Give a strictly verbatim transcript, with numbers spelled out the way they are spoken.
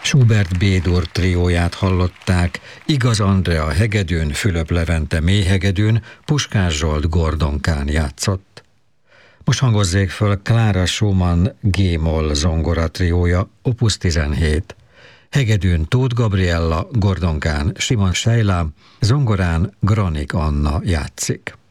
Schubert B-dur trióját hallották, Igaz Andrea hegedűn, Fülöp Levente mélyhegedűn, Puskás Zsolt gordonkán játszott. Most hangozzék föl Klára Schumann G-moll zongora triója, opus tizenhét. Hegedűn Tóth Gabriella, gordonkán Simon Sejla, zongorán Granik Anna játszik.